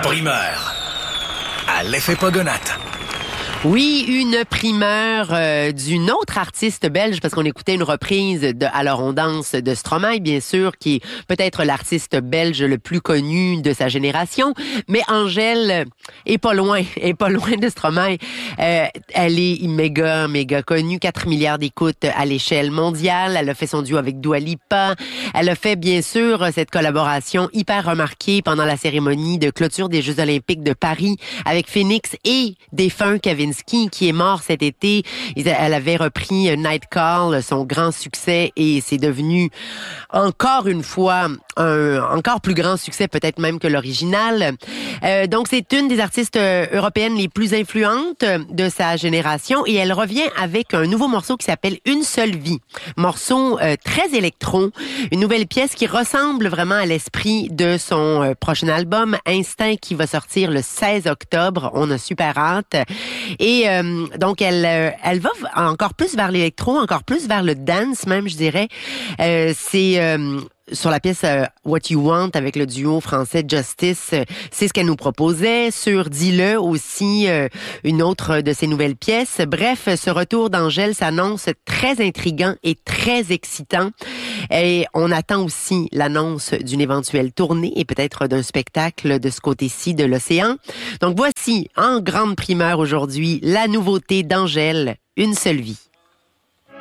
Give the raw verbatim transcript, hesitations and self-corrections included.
Primeur. À l'effet Pogonate. Oui, une primeur euh, d'une autre artiste belge, parce qu'on écoutait une reprise de Alors on danse de Stromae, bien sûr, qui est peut-être l'artiste belge le plus connu de sa génération. Mais Angèle est pas loin, est pas loin de Stromae. Euh, elle est méga, méga connue, quatre milliards d'écoutes à l'échelle mondiale. Elle a fait son duo avec Dua Lipa. Elle a fait, bien sûr, cette collaboration hyper remarquée pendant la cérémonie de clôture des Jeux olympiques de Paris avec Phoenix et défunt Kevin qui est mort cet été. Elle avait repris Night Call, son grand succès, et c'est devenu encore une fois un encore plus grand succès, peut-être même que l'original. Euh, donc, c'est une des artistes européennes les plus influentes de sa génération, et elle revient avec un nouveau morceau qui s'appelle Une seule vie. Morceau euh, très électro, une nouvelle pièce qui ressemble vraiment à l'esprit de son euh, prochain album, Instinct, qui va sortir le seize octobre. On a super hâte. Et euh, donc, elle euh, elle va encore plus vers l'électro, encore plus vers le dance même, je dirais. Euh, c'est... Euh, sur la pièce euh, What You Want avec le duo français Justice, euh, c'est ce qu'elle nous proposait. Sur Dis-le aussi, euh, une autre de ses nouvelles pièces. Bref, ce retour d'Angèle s'annonce très intriguant et très excitant. Et on attend aussi l'annonce d'une éventuelle tournée et peut-être d'un spectacle de ce côté-ci de l'océan. Donc voici, en grande primeur aujourd'hui, la nouveauté d'Angèle, Une seule vie.